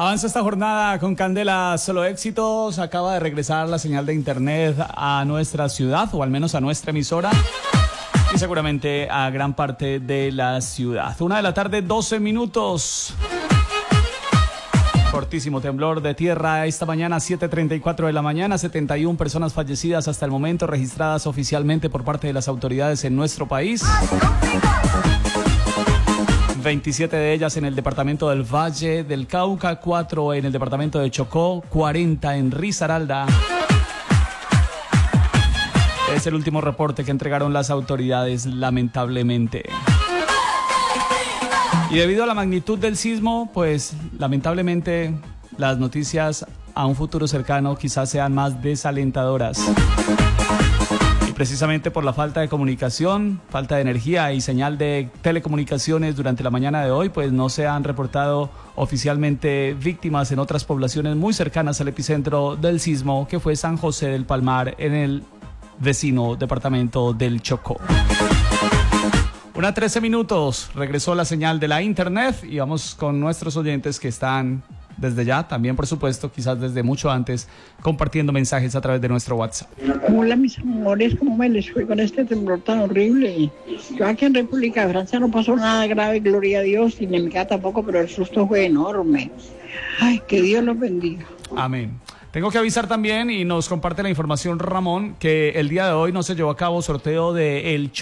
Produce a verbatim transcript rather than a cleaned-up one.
Avanza esta jornada con Candela Solo Éxitos. Acaba de regresar la señal de internet a nuestra ciudad, o al menos a nuestra emisora, y seguramente a gran parte de la ciudad. Una de la tarde, doce minutos. Fortísimo temblor de tierra esta mañana, siete treinta y cuatro de la mañana. setenta y una personas fallecidas hasta el momento, registradas oficialmente por parte de las autoridades en nuestro país. veintisiete de ellas en el departamento del Valle del Cauca, cuatro en el departamento de Chocó, cuarenta en Risaralda. Es el último reporte que entregaron las autoridades, lamentablemente. Y debido a la magnitud del sismo, pues lamentablemente las noticias a un futuro cercano quizás sean más desalentadoras. Precisamente por la falta de comunicación, falta de energía y señal de telecomunicaciones durante la mañana de hoy, pues no se han reportado oficialmente víctimas en otras poblaciones muy cercanas al epicentro del sismo, que fue San José del Palmar, en el vecino departamento del Chocó. Una trece minutos, regresó la señal de la internet y vamos con nuestros oyentes que están desde ya, también por supuesto, quizás desde mucho antes, compartiendo mensajes a través de nuestro WhatsApp. Hola mis amores, ¿cómo me les fue con este temblor tan horrible? Yo aquí en República de Francia no pasó nada grave, gloria a Dios, y en mi casa tampoco, pero el susto fue enorme. Ay, que Dios los bendiga. Amén. Tengo que avisar también, y nos comparte la información Ramón, que el día de hoy no se llevó a cabo sorteo de el